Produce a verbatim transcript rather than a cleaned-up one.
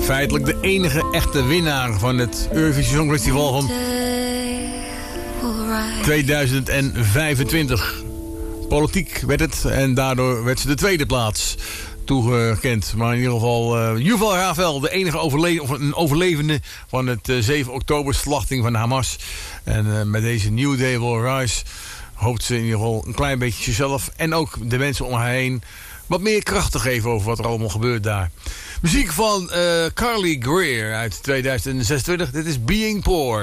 Feitelijk de enige echte winnaar van het Eurovisie Songfestival van tweeduizend vijfentwintig. Politiek werd het en daardoor werd ze de tweede plaats toegekend. Maar in ieder geval uh, Yuval Ravel, de enige overle- of een overlevende van het uh, zeven oktober slachting van Hamas. En uh, met deze New Day Will Rise hoopt ze in ieder geval een klein beetje zichzelf en ook de mensen om haar heen wat meer kracht te geven over wat er allemaal gebeurt daar. Muziek van uh, Carly Greer uit tweeduizend zesentwintig. Dit is Being Poor.